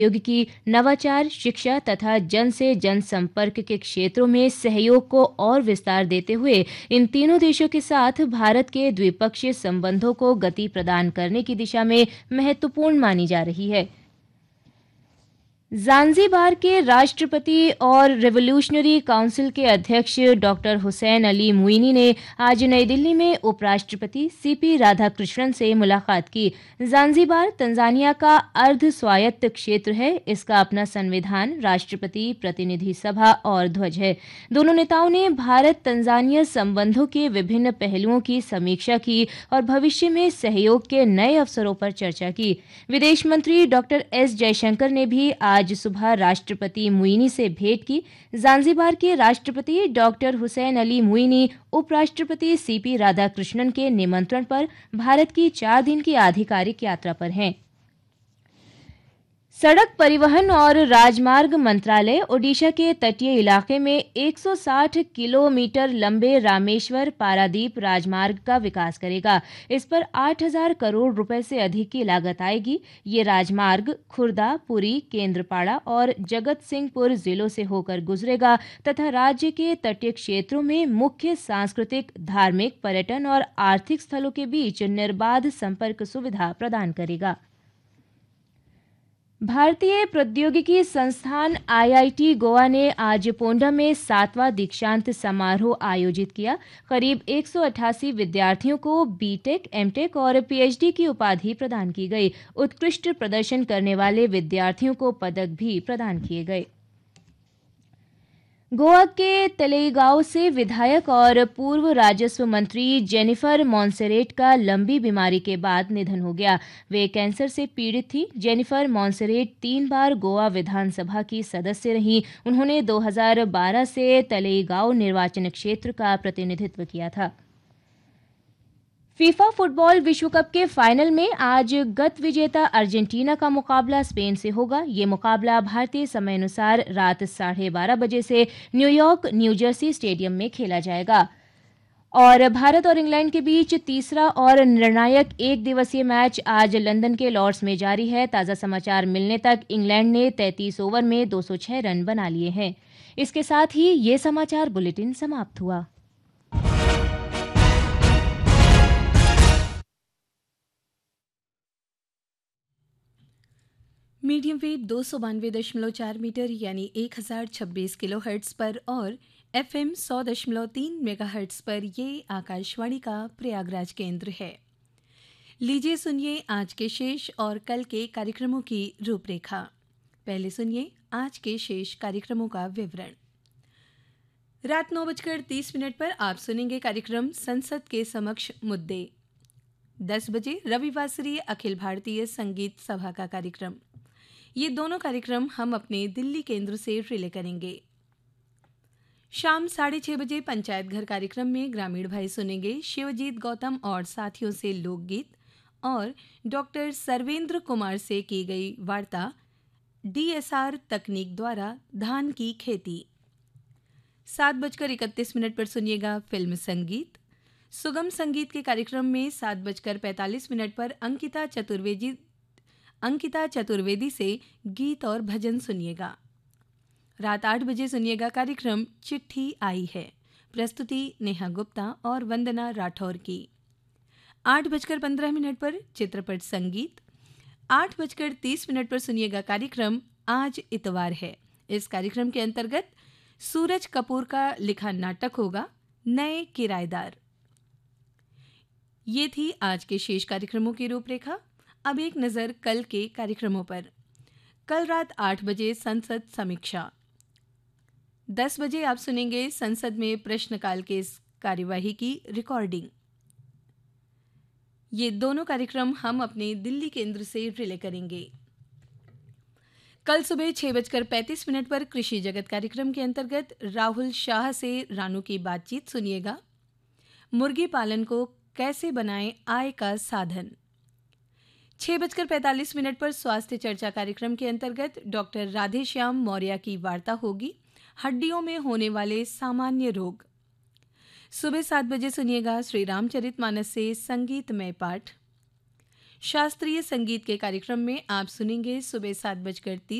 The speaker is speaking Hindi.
प्रौद्योगिकी, नवाचार, शिक्षा तथा जन से जन संपर्क के क्षेत्रों में सहयोग को और विस्तार देते हुए इन तीनों देशों के साथ भारत के द्विपक्षीय संबंधों को गति प्रदान करने की दिशा में महत्वपूर्ण मानी जा रही है। ज़ांज़ीबार के राष्ट्रपति और रिवोल्यूशनरी काउंसिल के अध्यक्ष डॉक्टर हुसैन अली मुईनी ने आज नई दिल्ली में उपराष्ट्रपति सीपी राधाकृष्णन से मुलाकात की। ज़ांज़ीबार तंजानिया का अर्ध स्वायत्त क्षेत्र है। इसका अपना संविधान, राष्ट्रपति, प्रतिनिधि सभा और ध्वज है। दोनों नेताओं ने भारत तंजानिया संबंधों के विभिन्न पहलुओं की समीक्षा की और भविष्य में सहयोग के नए अवसरों पर चर्चा की। विदेश मंत्री डॉक्टर एस जयशंकर ने भी आज सुबह राष्ट्रपति मुईनी से भेंट की। ज़ांज़ीबार के राष्ट्रपति डॉक्टर हुसैन अली मुईनी उपराष्ट्रपति सीपी राधाकृष्णन के निमंत्रण पर भारत की 4 दिन की आधिकारिक यात्रा पर हैं। सड़क परिवहन और राजमार्ग मंत्रालय ओडिशा के तटीय इलाके में 160 किलोमीटर लंबे रामेश्वर पारादीप राजमार्ग का विकास करेगा। इस पर 8,000 करोड़ रुपए से अधिक की लागत आएगी। ये राजमार्ग खुर्दा, पुरी, केंद्रपाड़ा और जगत सिंहपुर जिलों से होकर गुजरेगा तथा राज्य के तटीय क्षेत्रों में मुख्य सांस्कृतिक, धार्मिक, पर्यटन और आर्थिक स्थलों के बीच निर्बाध संपर्क सुविधा प्रदान करेगा। भारतीय प्रौद्योगिकी संस्थान आईआईटी गोवा ने आज पोंडा में 7वां दीक्षांत समारोह आयोजित किया। करीब 188 विद्यार्थियों को बीटेक, एमटेक और पीएचडी की उपाधि प्रदान की गई। उत्कृष्ट प्रदर्शन करने वाले विद्यार्थियों को पदक भी प्रदान किए गए। गोवा के तलेगांव से विधायक और पूर्व राजस्व मंत्री जेनिफर मॉन्सेरेट का लंबी बीमारी के बाद निधन हो गया। वे कैंसर से पीड़ित थी। जेनिफर मॉन्सेरेट 3 बार गोवा विधानसभा की सदस्य रहीं। उन्होंने 2012 से तलेगांव निर्वाचन क्षेत्र का प्रतिनिधित्व किया था। फीफा फुटबॉल विश्व कप के फाइनल में आज गत विजेता अर्जेंटीना का मुकाबला स्पेन से होगा। ये मुकाबला भारतीय समय अनुसार रात 12:30 बजे से न्यूयॉर्क, न्यू जर्सी स्टेडियम में खेला जाएगा। और भारत और इंग्लैंड के बीच तीसरा और निर्णायक एक दिवसीय मैच आज लंदन के लॉर्ड्स में जारी है। ताज़ा समाचार मिलने तक इंग्लैंड ने 33 ओवर में 206 रन बना लिए हैं। इसके साथ ही ये समाचार बुलेटिन समाप्त हुआ। मीडियम वेव 292.4 मीटर यानी 1026 किलोहर्ट्ज़ पर और एफएम 100.3 मेगाहर्ट्ज़ पर ये आकाशवाणी का प्रयागराज केंद्र है। लीजिए सुनिए आज के शेष और कल के कार्यक्रमों की रूपरेखा। पहले सुनिए आज के शेष कार्यक्रमों का विवरण। रात 9:30 पर आप सुनेंगे कार्यक्रम संसद के समक्ष मुद्दे। 10 बजे रविवासरीय अखिल भारतीय संगीत सभा का कार्यक्रम। ये दोनों कार्यक्रम हम अपने दिल्ली केंद्र से रिले करेंगे। शाम 6:30 बजे पंचायत घर कार्यक्रम में ग्रामीण भाई सुनेंगे शिवजीत गौतम और साथियों से लोकगीत और डॉक्टर सर्वेंद्र कुमार से की गई वार्ता डीएसआर तकनीक द्वारा धान की खेती। 7:31 पर सुनिएगा फिल्म संगीत। सुगम संगीत के कार्यक्रम में 7:45 पर अंकिता चतुर्वेदी से गीत और भजन सुनिएगा। रात 8 बजे सुनिएगा कार्यक्रम चिट्ठी आई है। प्रस्तुति नेहा गुप्ता और वंदना राठौर की। 8:15 पर चित्रपट संगीत। 8:30 पर सुनिएगा कार्यक्रम आज इतवार है। इस कार्यक्रम के अंतर्गत सूरज कपूर का लिखा नाटक होगा नए किराएदार। ये थी आज के शेष कार्यक्रमों की रूपरेखा। अब एक नज़र कल के कार्यक्रमों पर। कल रात 8 बजे संसद समीक्षा। 10 बजे आप सुनेंगे संसद में प्रश्नकाल के कार्यवाही की रिकॉर्डिंग। ये दोनों कार्यक्रम हम अपने दिल्ली केंद्र से रिले करेंगे। कल सुबह 6:35 पर कृषि जगत कार्यक्रम के अंतर्गत राहुल शाह से रानू की बातचीत सुनिएगा। मुर्गी पालन को कैसे बनाएं आय का साधन। 6:45 पर स्वास्थ्य चर्चा कार्यक्रम के अंतर्गत डॉक्टर राधेश्याम मौर्य की वार्ता होगी हड्डियों में होने वाले सामान्य रोग। सुबह 7 बजे सुनिएगा श्री रामचरितमानस से संगीतमय पाठ। शास्त्रीय संगीत के कार्यक्रम में आप सुनेंगे सुबह 7:30